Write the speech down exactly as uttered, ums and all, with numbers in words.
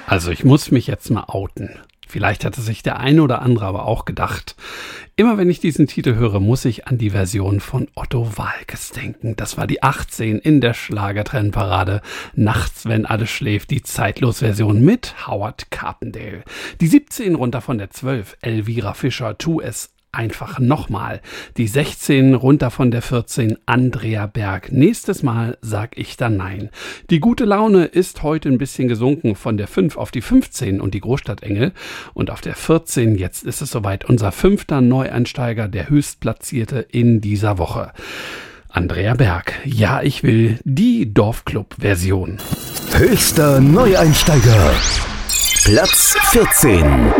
Also ich muss mich jetzt mal outen. Vielleicht hatte sich der eine oder andere aber auch gedacht. Immer wenn ich diesen Titel höre, muss ich an die Version von Otto Waalkes denken. Das war die achtzehn in der Schlagertrendparade. Nachts, wenn alles schläft, die Zeitlos-Version mit Howard Carpendale. Die siebzehn runter von der zwölf, Elvira Fischer, Tu es einfach nochmal. Die sechzehn runter von der vierzehn, Andrea Berg. Nächstes Mal sag ich dann nein. Die gute Laune ist heute ein bisschen gesunken von der fünf auf die fünfzehn und die Großstadtengel. Und auf der vierzehn, jetzt ist es soweit, unser fünfter Neueinsteiger, der höchstplatzierte in dieser Woche. Andrea Berg. Ja, ich will die Dorfclub-Version. Höchster Neueinsteiger. Platz vierzehn.